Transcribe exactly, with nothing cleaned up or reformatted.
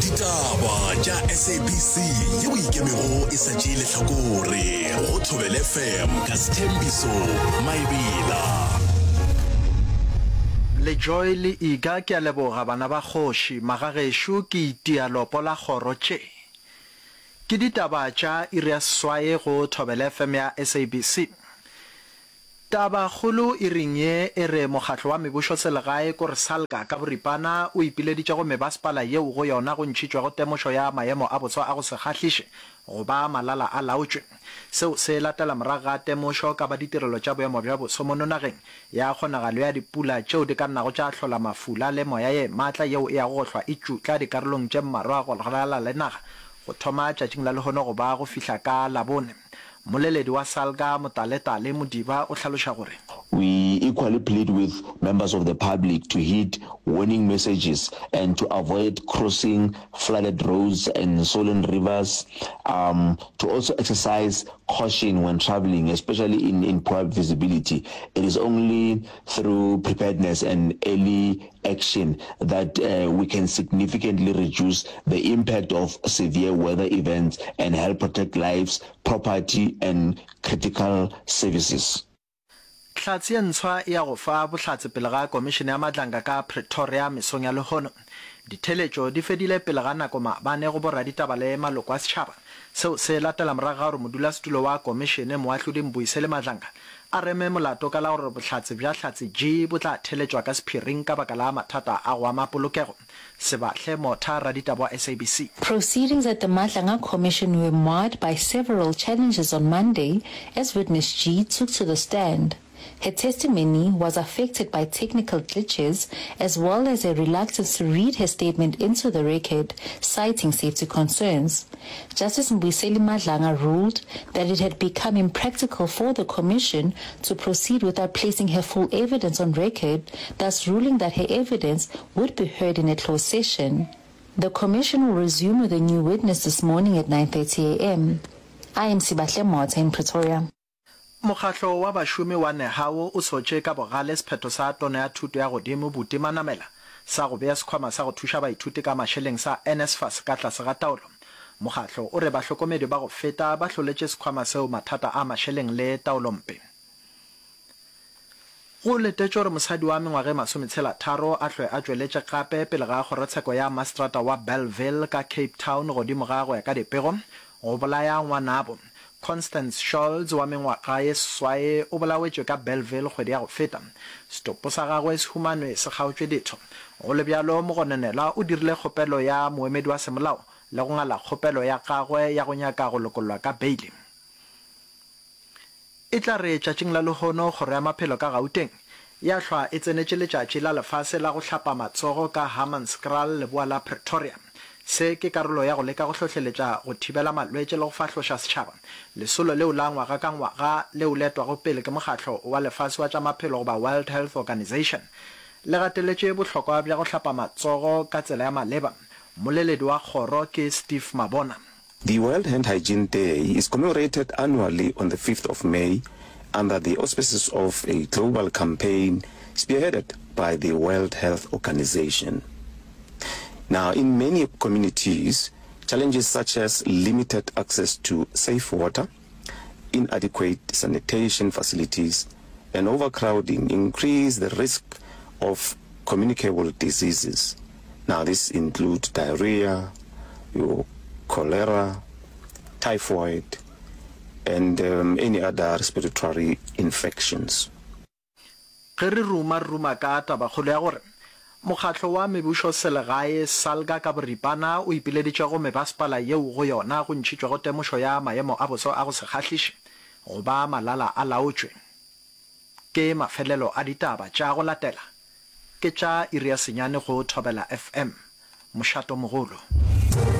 Ditaba tša S A B C yeo ikemego e sa tšeile hlakore go Thobela F M ka Sthembiso Maebela. Le Joy le Iga ke a leboga bana ba kgoši magagešo ke itia lopo la kgoro tše. Ke ditaba tša iri ya seswae go Thobela F M ya S A B C. Taba kgolo e reng ye e re mokgatlo wa mebušo selegae ko re SALGA ka boripana o ipileditše go mebaspala yeo go yona go ntšhitšwa go temošo ya maemo a botswa a go se kgahliše go ba malala a laotšwe. Seo se latela morago ga temošo ka ba ditirelo tša boemo bja boso mo nageng ya kgonagalo ya dipula tšeo di ka nnago tša hlola mafula le moya ye maatla yeo e ya go hlwa e tšutla dikarolong tše mmarwa go lala le naga go thoma tšatšing la lehono go ba go fihla ka labone. Moleledi wa SALGA Motaletale Modiba o hlaloša gore we equally plead with members of the public to heed warning messages and to avoid crossing flooded roads and swollen rivers, um, to also exercise caution when traveling, especially in, in poor visibility. It is only through preparedness and early action that uh, we can significantly reduce the impact of severe weather events and help protect lives, property, and critical services. Hlatse e ntshwa e ya go fa bohlatse pele ga komishene ya matlanga ka Pretoria mesong ya lehono. Ditheletšo di fedile pele ga nako maabane go boraditaba le maloko a setšhaba. Seo se latela morago ga gore modulasetulo wa komishene moahlodi Mbuyisele Madlanga a reme molato ka la gore bohlatse bja hlatse G bo tla theletšwa ka sephiring ka baka la mathata a go ama polokego. Sebahle Motha raditaba wa S A B C. Proceedings at the Madlanga Commission were marred by several challenges on Monday as witness G took to the stand. Her testimony was affected by technical glitches as well as a reluctance to read her statement into the record, citing safety concerns. Justice Mbuyisele Madlanga ruled that it had become impractical for the Commission to proceed without placing her full evidence on record, thus ruling that her evidence would be heard in a closed session. The Commission will resume with a new witness this morning at nine thirty a m I am Sibahle Motha in Pretoria. Mokgatlo wa bašomi wa Nehawo o sotše ka bogale sephetho sa tona ya thuto ya godimo Buti Manamela sa go bea sekhwama sa go thuša baithuti ka mašeleng sa NSFAS ka tlase ga taolo. Mokgatlo o re bahlokomedi ba go feta ba hloletše sekhwama seo mathata a mašeleng le taolompe. Go letetše gore mosadi wa mengwaga e masometshela tharo a hlwe a tšweletše gape pele ga kgorotsheko ya Mastrata wa Bellville ka Cape Town godimo ga go ya ka dipego go bolaya ngwanabo. Constance Scholz wa mengwaga ye seswae o bolawetšwe ka Bellville kgwedi ya go feta. Setopo sa gagwe se humanwe se kgaotšwe ditho. Go le bjalo Mogononelwa o dirile kgopelo ya moemedi wa semolao le go ngala kgopelo ya gagwe ya go nyaka go lokololwa ka beile. E tla re tšatšing la lehono kgoro ya maphelo ka Gauteng ya hlwa e tsenetše letšatši la lefase la go hlapa matsogo ka Hammanskraal leboa la Pretoria. Se ke karolo ya go leka go hlohleletša go thibela malwetše le go fahloša setšhaba. Lesolo leo la ngwaga ka ngwaga leo letwa go pele ke mokgatlo wa lefase wa tša maphelo goba World Health Organization le gateletše bohlokwa bja go hlapa matsogo ka tsela ya maleba. Moleledi wa kgoro ke Steve Mabona. The World Hand Hygiene Day is commemorated annually on the fifth of May under the auspices of a global campaign spearheaded by the World Health Organization. Now, in many communities, challenges such as limited access to safe water, inadequate sanitation facilities, and overcrowding increase the risk of communicable diseases. Now, this includes diarrhea, your cholera, typhoid, and um, any other respiratory infections. Mokgatlo wa mebušo selegae SALGA ka boripana o ipileditše go mebaspala yeo go yona go ntšhitšwa go temošo ya maemo a boso a go se kgahliše go ba malala a laotšwe. Ke mafelelo a ditaba tša go latela ke tša iri ya senyane go Thobela F M mošato mogolo.